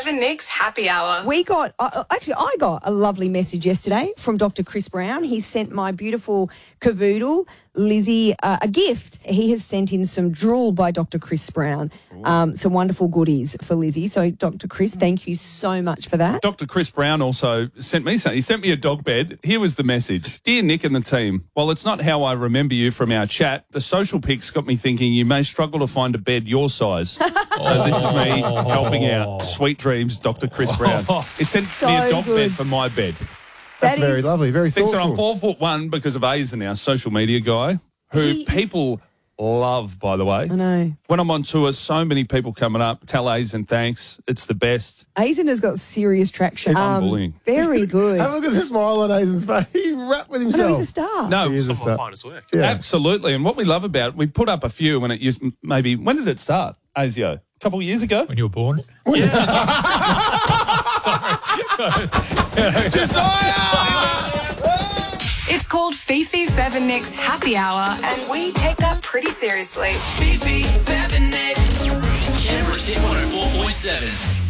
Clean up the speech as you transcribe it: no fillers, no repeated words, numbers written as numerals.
and Nick's Happy Hour. We got, I got a lovely message yesterday from Dr. Chris Brown. He sent my beautiful cavoodle, Lizzie, a gift. He has sent in some drool by Dr. Chris Brown, some wonderful goodies for Lizzie. So, Dr. Chris, thank you so much for that. Dr. Chris Brown also sent me something. He sent me a dog bed. Here was the message. Dear Nick and the team, while it's not how I remember you from our chat, the social pics got me thinking you may struggle to find a bed your size. So this is me helping out. Sweet dreams, Dr. Chris Brown. He sent me a dog bed for my bed. That's very lovely, very Thinks that thoughtful. I'm 4'1" because of Aizen, our social media guy, who people love, by the way. I know. When I'm on tour, so many people coming up, tell Aizen thanks. It's the best. Aizen has got serious traction. Bullying. Very good. Have a look at the smile on Aizen's face. He rapped with I himself. know, he's a star. No, He is a Some of my star. finest work. Yeah. absolutely. And what we love about it, we put up a few when it used maybe, when did it start, Azio? A couple of years ago? When you were born. It's called Fifi, Fev and Nick's Happy Hour, and we take that pretty seriously. Fifi, Fev and Nick. Canberra's Hit 104.7.